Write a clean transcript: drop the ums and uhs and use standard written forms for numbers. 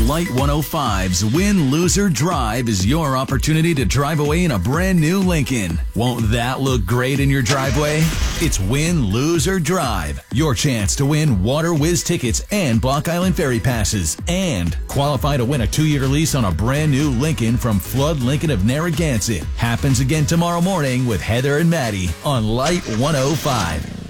Light 105's Win, Loser, Drive is your opportunity to drive away in a brand new Lincoln. Won't that look great in your driveway? It's Win, Lose, or Drive. Your chance to win Water Whiz tickets and Block Island Ferry passes. And qualify to win a 2-year lease on a brand new Lincoln from Flood Lincoln of Narragansett. Happens again tomorrow morning with Heather and Maddie on Light 105.